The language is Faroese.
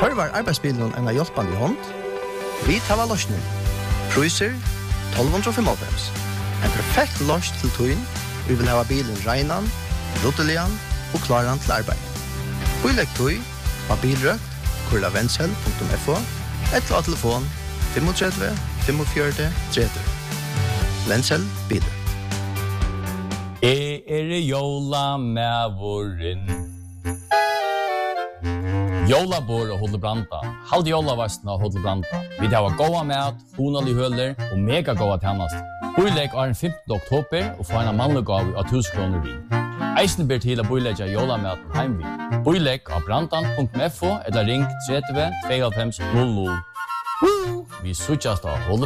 Tørvar arbeidsbilen en hjälpande hånd. Vi tar løsning. Priser 1295. En perfekt løs til tøyen. Vi vil ha bilen reinan, ruttelian og klaran til arbeid. Bilegg tøy av bilrøkt, kurlavensel.fo, eller av telefon 35 45 30. Vensel biler. Jola med våren. Jolabor og Hodlebranta. Halde jolavasten av Hodlebranta. Vi har goda mat, honalig høler og mega goda tjänast. Boilegg er den 15. oktober og får en mannlig gav av 1000 kroner vin. Eisen ber til å boilegge jolamaten heimvin. Boilegg av brantan.fo eller ring 30 52 00. Vi suttjast av